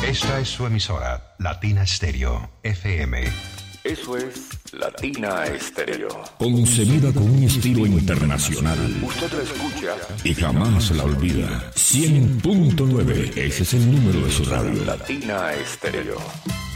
Esta es su emisora, Latina Stereo, FM. Eso es Latina Estéreo. Concebida con un estilo internacional. Usted la escucha y jamás la olvida. 100.9, ese es el número de su radio. Latina Estéreo.